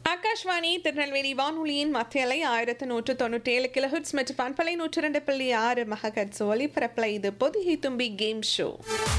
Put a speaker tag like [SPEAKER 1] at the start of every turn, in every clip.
[SPEAKER 1] ஆகாஷ்வாணி திருநெல்வேலி வானொலியின் மத்திய அலை 1197 கிலோஹெர்ட்ஸ் மற்றும் பண்பலை 102.6 மெகாஹெர்ட்ஸ் ஒலிபரப்புல இது பொதிகை தும்பி கேம் ஷோ.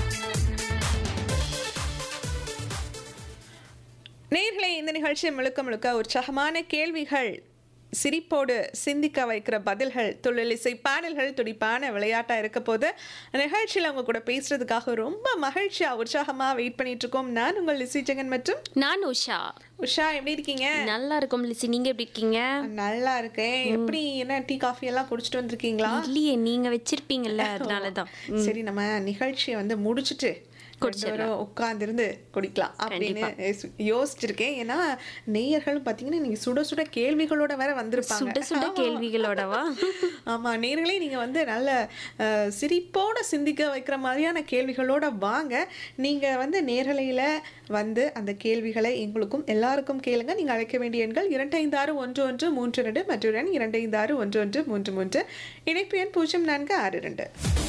[SPEAKER 1] நேயர்களே, இந்த நிகழ்ச்சி முழுக்க முழுக்க உற்சாகமான கேள்விகள், சிரிப்போடு சிந்திக்க வைக்கிற பதில்கள், தொழிலிசை பாடல்கள், துடிப்பான விளையாட்டா இருக்க போது நிகழ்ச்சியில் அவங்க கூட பேசுறதுக்காக ரொம்ப மகிழ்ச்சியா உற்சாகமா வெயிட் பண்ணிட்டு இருக்கோம். நான் உங்கள் லிசி ஜெகன் மற்றும்
[SPEAKER 2] நான் உஷா.
[SPEAKER 1] உஷா, எப்படி இருக்கீங்க?
[SPEAKER 2] நல்லா இருக்கும் லிசி, நீங்க எப்படி இருக்கீங்க?
[SPEAKER 1] நல்லா இருக்கேன். எப்படி, என்ன டீ காஃபி எல்லாம் குடிச்சிட்டு வந்திருக்கீங்களா?
[SPEAKER 2] இல்லையே, நீங்க வச்சிருப்பீங்கல்ல, அதனாலதான்.
[SPEAKER 1] சரி, நம்ம நிகழ்ச்சியை வந்து முடிச்சுட்டு உட்கார்ந்து குடிக்கலாம் அப்படின்னு யோசிச்சிருக்கேன். ஏன்னா நேயர்கள் பாத்தீங்கன்னா நீங்க சுட சுட கேள்விகளோட வேற வந்திருப்பாங்க.
[SPEAKER 2] சுட சுட கேள்விகளோடவா?
[SPEAKER 1] ஆமா, நேயர்களே, நீங்க வந்து நல்ல சிரிப்போட சிந்திக்க வைக்கிற மாதிரியான கேள்விகளோட வாங்க. நீங்க வந்து நேரலையில வந்து அந்த கேள்விகளை எங்களுக்கும் எல்லாருக்கும் கேளுங்க. நீங்க அழைக்க வேண்டிய எண்கள் 256113 மற்றும் 25611333, இணைப்பு எண் 0462.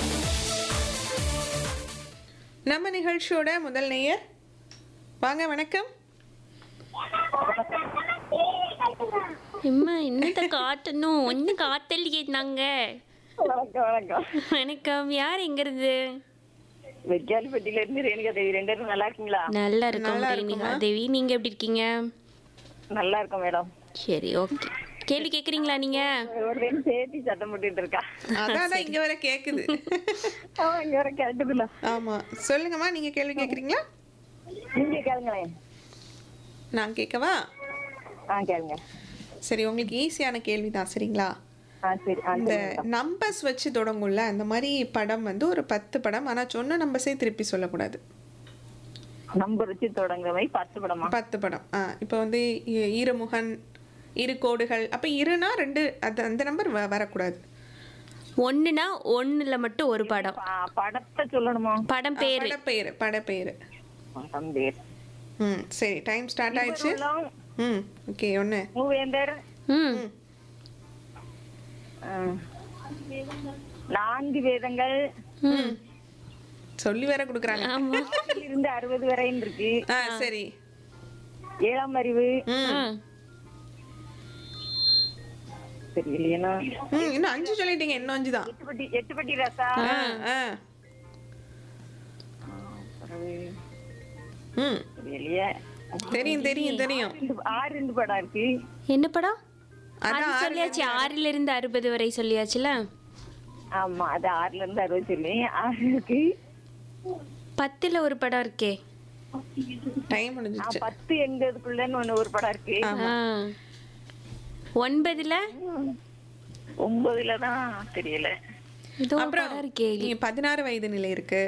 [SPEAKER 1] நம்ம நிகழ்ச்சியோட முதல் நேயர் வாங்க. வணக்கம்.
[SPEAKER 2] எம்மா, என்னத்த காட்டணும், ஒன்னும் காத்தலையே நாங்க.
[SPEAKER 3] வணக்கம்.
[SPEAKER 2] வணக்கம். யார் எங்க இருந்து?
[SPEAKER 3] வெஜ்ஜாலிப்பட்டியில இருந்து ரேணுகா தேவி. ரெண்டு பேரும் நல்லா இருக்கீங்களா?
[SPEAKER 2] நல்லா இருக்கும் ரேணுகா தேவி, நீங்க எப்படி இருக்கீங்க?
[SPEAKER 3] நல்லா இருக்கோம் மேடம்.
[SPEAKER 2] சரி, ஓகே. கேள்வி கேக்குறீங்களா நீங்க?
[SPEAKER 3] ஒரு ரெண்டு சேர்த்து சத்தம் போட்டுட்டு இருக்கா.
[SPEAKER 1] அதான் இங்க வர கேக்குது.
[SPEAKER 3] இங்க வர கேட்டுதுல.
[SPEAKER 1] ஆமா, சொல்லுங்கம்மா, நீங்க கேள்வி கேக்குறீங்களா?
[SPEAKER 3] நீங்க கேளுங்களேன்.
[SPEAKER 1] நான் கேட்கவா?
[SPEAKER 3] கேளுங்க.
[SPEAKER 1] சரி, உங்களுக்கு ஈஸியான கேள்விதான், சரிங்களா?
[SPEAKER 3] சரி.
[SPEAKER 1] இந்த நம்பர்ஸ் வச்சு தொடங்கும்ல, அந்த மாதிரி படம் வந்து ஒரு 10 படம். ஆனா சொன்ன நம்பர்ஸே திருப்பி சொல்லக்கூடாது.
[SPEAKER 3] நம்பர் வச்சு தொடங்குற மாதிரி 10 படமா?
[SPEAKER 1] 10 படம். இப்போ வந்து ஈரமுகன், இரு கோடுகள், அப்ப இருனா 2, அந்த நம்பர் வரக்கூடாது.
[SPEAKER 2] ஒண்ணுனா ஒண்ணுல மட்டும் ஒரு படம்.
[SPEAKER 3] படத்தை சொல்லணுமா?
[SPEAKER 2] படம் பேரு.
[SPEAKER 1] படப்பேரு.
[SPEAKER 3] படம் பேர்.
[SPEAKER 1] சரி, டைம் ஸ்டார்ட் ஆயிடுச்சு. ஓகே. ஒண்ணு
[SPEAKER 3] மூவேந்தர். 4 வேதங்கள்.
[SPEAKER 1] சொல்லி வேற கொடுக்குறாங்க.
[SPEAKER 3] இருந்து 60 வரையும் இருக்கு.
[SPEAKER 1] சரி.
[SPEAKER 3] 7ஆம் அறிவு. தெரியலையா?
[SPEAKER 1] இன்னும் 5 சொல்லிட்டீங்க, இன்னும் 5 தான்.
[SPEAKER 3] 8 பட்டி ரசா. தெரியலையா?
[SPEAKER 1] தெரியும்.
[SPEAKER 3] 6 படம் இருக்கு.
[SPEAKER 2] என்ன படம்? அது சொல்லியாச்சு. 6ல இருந்து 60 வரை சொல்லியாச்சுல.
[SPEAKER 3] ஆமா, அது 6ல இருந்து 60 சொல்லி 6 இருக்கு.
[SPEAKER 2] 10ல ஒரு படம் இருக்கே.
[SPEAKER 1] டைம் முடிஞ்சிருச்சு.
[SPEAKER 3] 10 எங்கதுக்குள்ளன்னு ஒரு படம் இருக்கு.
[SPEAKER 2] 9ல
[SPEAKER 3] 9ல தான் தெரியல.
[SPEAKER 2] ஏதோ படம் இருக்கே.
[SPEAKER 1] 16 வயது நிலை இருக்கு.